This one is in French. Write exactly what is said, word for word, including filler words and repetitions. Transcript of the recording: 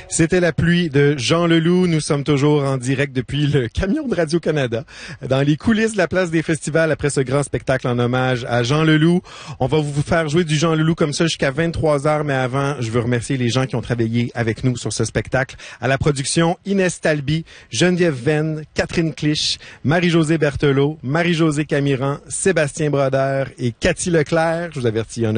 C'était la pluie de Jean Leloup. Nous sommes toujours en direct depuis le camion de Radio-Canada, dans les coulisses de la place des festivals après ce grand spectacle en hommage à Jean Leloup. On va vous faire jouer du Jean Leloup comme ça jusqu'à vingt-trois heures, mais avant, je veux remercier les gens qui ont travaillé avec nous sur ce spectacle. À la production, Inès Talby, Geneviève Venn, Catherine Clich, Marie-Josée Berthelot, Marie-Josée Camiran, Sébastien Brodeur et Cathy Leclerc. Je vous avertis, il y en a